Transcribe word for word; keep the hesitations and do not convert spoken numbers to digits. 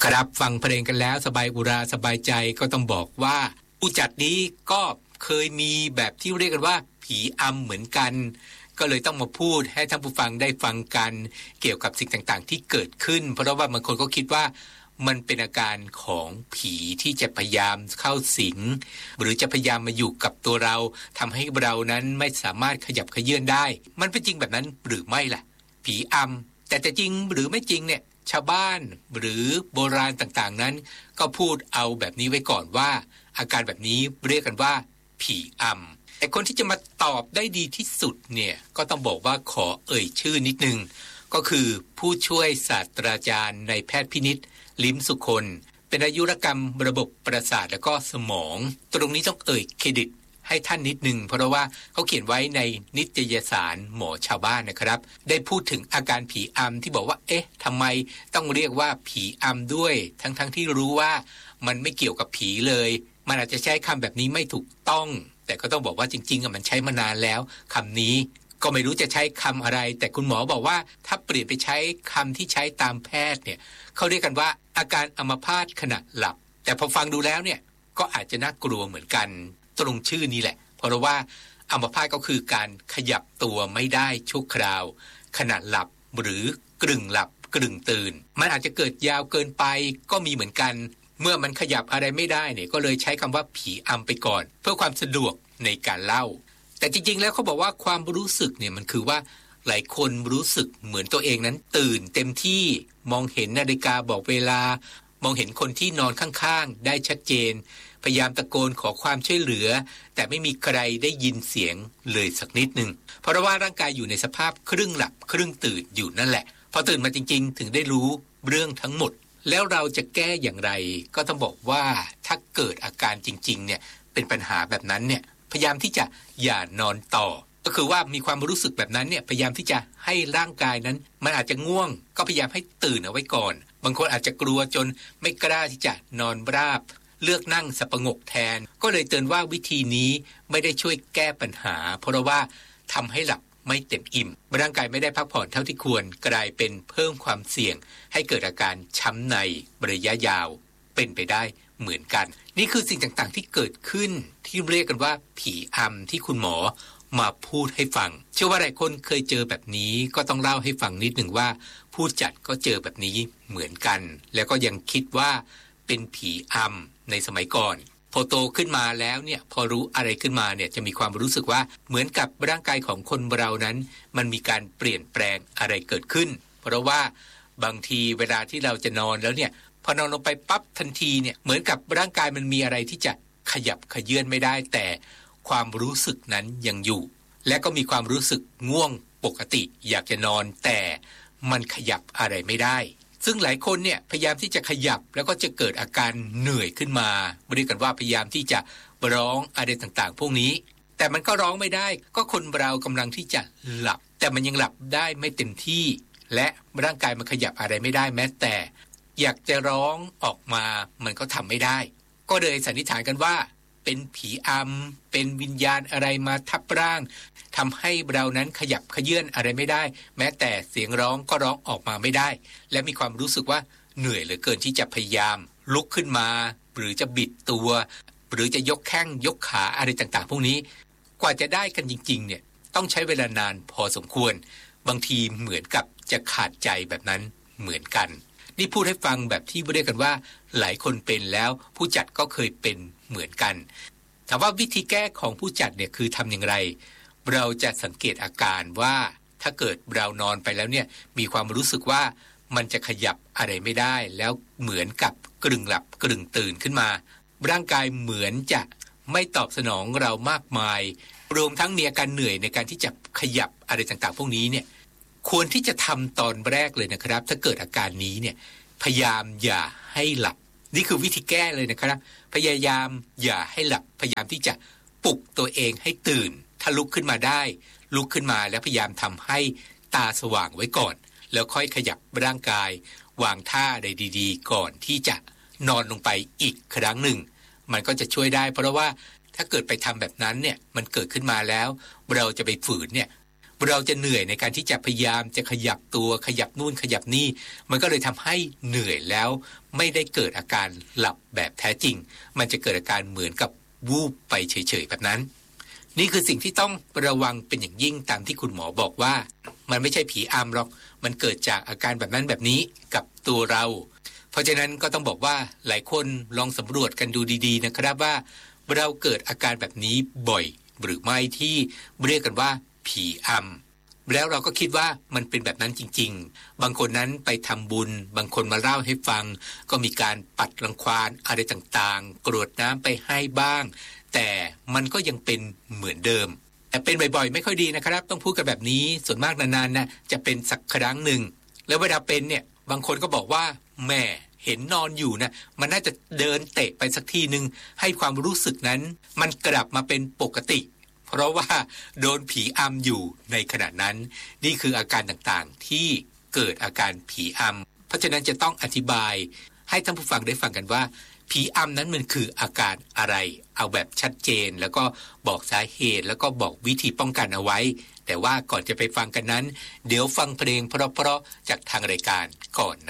ครับฟังเพลงกันแล้วสบายอุราสบายใจก็ต้องบอกว่าผู้จัดนี้ก็เคยมีแบบที่เรียกกันว่าผีอำเหมือนกันก็เลยต้องมาพูดให้ท่านผู้ฟังได้ฟังกันเกี่ยวกับสิ่งต่างๆที่เกิดขึ้นเพราะว่าบางคนก็คิดว่ามันเป็นอาการของผีที่จะพยายามเข้าสิงหรือจะพยายามมาอยู่กับตัวเราทำให้เรานั้นไม่สามารถขยับเขยื้อนได้มันเป็นจริงแบบนั้นหรือไม่ล่ะผีอำแต่จะจริงหรือไม่จริงเนี่ยชาวบ้านหรือโบราณต่างๆนั้นก็พูดเอาแบบนี้ไว้ก่อนว่าอาการแบบนี้เรียกกันว่าผีอำแต่คนที่จะมาตอบได้ดีที่สุดเนี่ยก็ต้องบอกว่าขอเอ่ยชื่อนิดนึงก็คือผู้ช่วยศาสตราจารย์ในแพทย์พินิจลิ้มสุคนเป็นอายุรกรรมระบบประสาทและก็สมองตรงนี้ต้องเอ่ยเครดิตให้ท่านนิดนึงเพราะว่าเขาเขียนไว้ในนิตยสารหมอชาวบ้านนะครับได้พูดถึงอาการผีอำที่บอกว่าเอ๊ะทำไมต้องเรียกว่าผีอำด้วยทั้งๆ ท, ที่รู้ว่ามันไม่เกี่ยวกับผีเลยมันอาจจะใช้คำแบบนี้ไม่ถูกต้องแต่ก็ต้องบอกว่าจริงๆมันใช้มานานแล้วคำนี้ก็ไม่รู้จะใช้คำอะไรแต่คุณหมอบอกว่าถ้าเปลี่ยนไปใช้คำที่ใช้ตามแพทย์เนี่ยเขาเรียกกันว่าอาการอัมพาตขณะหลับแต่พอฟังดูแล้วเนี่ยก็อาจจะน่ากลัวเหมือนกันตรงชื่อนี้แหละเพราะว่าอัมพาตก็คือการขยับตัวไม่ได้ชั่วคราวขณะหลับหรือกึ่งหลับกึ่งตื่นมันอาจจะเกิดยาวเกินไปก็มีเหมือนกันเมื่อมันขยับอะไรไม่ได้เนี่ยก็เลยใช้คำว่าผีอำไปก่อนเพื่อความสะดวกในการเล่าแต่จริงๆแล้วเขาบอกว่าความรู้สึกเนี่ยมันคือว่าหลายคนรู้สึกเหมือนตัวเองนั้นตื่นเต็มที่มองเห็นนาฬิกาบอกเวลามองเห็นคนที่นอนข้างๆได้ชัดเจนพยายามตะโกนขอความช่วยเหลือแต่ไม่มีใครได้ยินเสียงเลยสักนิดนึงเพราะว่าร่างกายอยู่ในสภาพครึ่งหลับครึ่งตื่นอยู่นั่นแหละพอตื่นมาจริงๆถึงได้รู้เรื่องทั้งหมดแล้วเราจะแก้อย่างไรก็ต้องบอกว่าถ้าเกิดอาการจริงๆเนี่ยเป็นปัญหาแบบนั้นเนี่ยพยายามที่จะอย่านอนต่อก็คือว่ามีความรู้สึกแบบนั้นเนี่ยพยายามที่จะให้ร่างกายนั้นมันอาจจะง่วงก็พยายามให้ตื่นเอาไว้ก่อนบางคนอาจจะกลัวจนไม่กล้าที่จะนอนราบเลือกนั่งสับประงกแทนก็เลยเตือนว่าวิธีนี้ไม่ได้ช่วยแก้ปัญหาเพราะว่าทำให้หลับไม่เต็มอิ่มร่างกายไม่ได้พักผ่อนเท่าที่ควรกลายเป็นเพิ่มความเสี่ยงให้เกิดอาการช้ำในระยะยาวเป็นไปได้เหมือนกันนี่คือสิ่งต่างๆที่เกิดขึ้นที่เรียกกันว่าผีอำที่คุณหมอมาพูดให้ฟังเชื่อว่าหลายคนเคยเจอแบบนี้ก็ต้องเล่าให้ฟังนิดหนึ่งว่าผู้จัดก็เจอแบบนี้เหมือนกันแล้วก็ยังคิดว่าเป็นผีอำในสมัยก่อนพอโตขึ้นมาแล้วเนี่ยพอรู้อะไรขึ้นมาเนี่ยจะมีความรู้สึกว่าเหมือนกับร่างกายของคนเรานั้นมันมีการเปลี่ยนแปลงอะไรเกิดขึ้นเพราะว่าบางทีเวลาที่เราจะนอนแล้วเนี่ยพอนอนลงไปปั๊บทันทีเนี่ยเหมือนกับร่างกายมันมีอะไรที่จะขยับเขยื้อนไม่ได้แต่ความรู้สึกนั้นยังอยู่และก็มีความรู้สึกง่วงปกติอยากจะนอนแต่มันขยับอะไรไม่ได้ซึ่งหลายคนเนี่ยพยายามที่จะขยับแล้วก็จะเกิดอาการเหนื่อยขึ้นมาเรียกกันว่าพยายามที่จะร้องอะไรต่างๆพวกนี้แต่มันก็ร้องไม่ได้ก็คนเรากำลังที่จะหลับแต่มันยังหลับได้ไม่เต็มที่และร่างกายมันขยับอะไรไม่ได้แม้แต่อยากจะร้องออกมามันก็ทำไม่ได้ก็เลยสันนิษฐานกันว่าเป็นผีอำเป็นวิญญาณอะไรมาทับร่างทำให้เรานั้นขยับเขยื้อนอะไรไม่ได้แม้แต่เสียงร้องก็ร้องออกมาไม่ได้และมีความรู้สึกว่าเหนื่อยเหลือเกินที่จะพยายามลุกขึ้นมาหรือจะบิดตัวหรือจะยกแข้งยกขาอะไรต่างๆพวกนี้กว่าจะได้กันจริงๆเนี่ยต้องใช้เวลานานพอสมควรบางทีเหมือนกับจะขาดใจแบบนั้นเหมือนกันนี่พูดให้ฟังแบบที่เรียกกันว่าหลายคนเป็นแล้วผู้จัดก็เคยเป็นเหมือนกันถามว่าวิธีแก้ของผู้จัดเนี่ยคือทำอย่างไรเราจะสังเกตอาการว่าถ้าเกิดเรานอนไปแล้วเนี่ยมีความรู้สึกว่ามันจะขยับอะไรไม่ได้แล้วเหมือนกับกึ่งหลับกึ่งตื่นขึ้นมาร่างกายเหมือนจะไม่ตอบสนองเรามากมายรวมทั้งมีอาการเหนื่อยในการที่จะขยับอะไรต่างๆพวกนี้เนี่ยควรที่จะทำตอนแรกเลยนะครับถ้าเกิดอาการนี้เนี่ยพยายามอย่าให้หลับนี่คือวิธีแก้เลยนะครับพยายามอย่าให้หลับพยายามที่จะปลุกตัวเองให้ตื่นถ้าลุกขึ้นมาได้ลุกขึ้นมาแล้วพยายามทำให้ตาสว่างไว้ก่อนแล้วค่อยขยับร่างกายวางท่าใดดีๆก่อนที่จะนอนลงไปอีกครั้งหนึ่งมันก็จะช่วยได้เพราะว่าถ้าเกิดไปทำแบบนั้นเนี่ยมันเกิดขึ้นมาแล้วเราจะไปฝืนเนี่ยเราจะเหนื่อยในการที่จะพยายามจะขยับตัวขยับนู่นขยับนี่มันก็เลยทำให้เหนื่อยแล้วไม่ได้เกิดอาการหลับแบบแท้จริงมันจะเกิดอาการเหมือนกับวูบไปเฉยๆแบบนั้นนี่คือสิ่งที่ต้องระวังเป็นอย่างยิ่งตามที่คุณหมอบอกว่ามันไม่ใช่ผีอำหรอกมันเกิดจากอาการแบบนั้นแบบนี้กับตัวเราเพราะฉะนั้นก็ต้องบอกว่าหลายคนลองสำรวจกันดูดีๆนะครับว่าเราเกิดอาการแบบนี้บ่อยหรือไม่ที่เรียกกันว่าผีอำแล้วเราก็คิดว่ามันเป็นแบบนั้นจริงๆบางคนนั้นไปทำบุญบางคนมาเล่าให้ฟังก็มีการปัดรังควานอะไรต่างๆกรวดน้ำไปให้บ้างแต่มันก็ยังเป็นเหมือนเดิมแต่เป็นบ่อยๆไม่ค่อยดีนะครับต้องพูดกันแบบนี้ส่วนมากนานๆนะจะเป็นสักครั้งหนึ่งแล้วเวลาเป็นเนี่ยบางคนก็บอกว่าแม่เห็นนอนอยู่นะมันน่าจะเดินเตะไปสักทีนึงให้ความรู้สึกนั้นมันกลับมาเป็นปกติเพราะว่าโดนผีอำอยู่ในขณะนั้นนี่คืออาการต่างๆที่เกิดอาการผีอำเพราะฉะนั้นจะต้องอธิบายให้ท่านผู้ฟังได้ฟังกันว่าผีอำนั้นมันคืออาการอะไรเอาแบบชัดเจนแล้วก็บอกสาเหตุแล้วก็บอกวิธีป้องกันเอาไว้แต่ว่าก่อนจะไปฟังกันนั้นเดี๋ยวฟังเพลงเพราะๆจากทางรายการก่อน